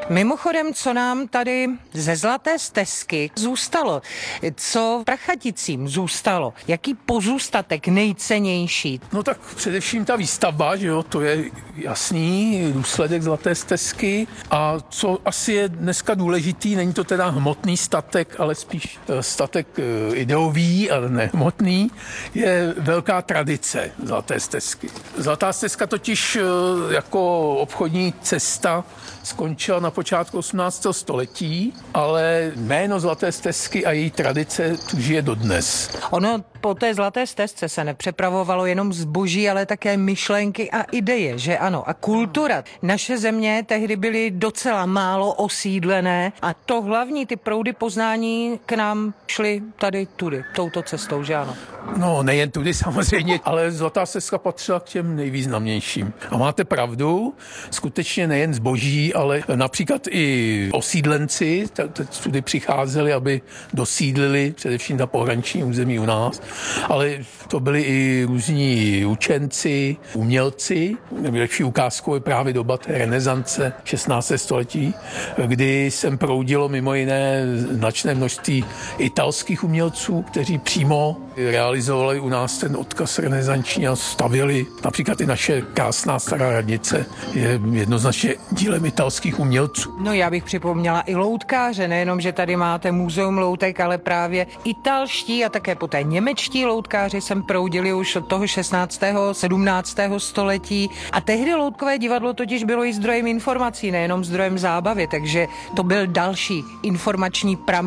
Mimochodem, co nám tady ze Zlaté stezky zůstalo? Co Prachaticím zůstalo? Jaký pozůstatek nejcennější? No tak především ta výstavba, že jo, to je jasný důsledek Zlaté stezky. A co asi je dneska důležitý, není to teda hmotný statek, ale spíš statek ideový, ale ne hmotný, je velká tradice Zlaté stezky. Zlatá stezka totiž jako obchodní cesta skončila na počátku 18. století, ale jméno Zlaté stezky a její tradice tu žije dodnes. Ono po té Zlaté stezce se nepřepravovalo jenom zboží, ale také myšlenky a ideje, že ano? A kultura. Naše země tehdy byly docela málo osídlené a to hlavní, ty proudy poznání k nám šly tady tudy, touto cestou, že ano? No, nejen tudy samozřejmě, ale Zlatá stezka patřila k těm nejvýznamnějším. A máte pravdu, skutečně nejen zboží, ale například i osídlenci tudy přicházeli, aby dosídlili především na pohraniční území u nás, ale to byli i různí učenci, umělci. Nejlepší ukázkou je právě doba té renesance 16. století, kdy sem proudilo mimo jiné značné množství italských umělců, kteří přímo realizovali u nás ten odkaz renesanční a stavěli například i naše krásná stará radnice je jednoznačně dílem italských umělců. No já bych připomněla i loutkáře, nejenom, že tady máte muzeum loutek, ale právě italští a také poté němečtí loutkáři sem proudili už od toho 16. 17. století a tehdy loutkové divadlo totiž bylo i zdrojem informací, nejenom zdrojem zábavy, takže to byl další informační pramen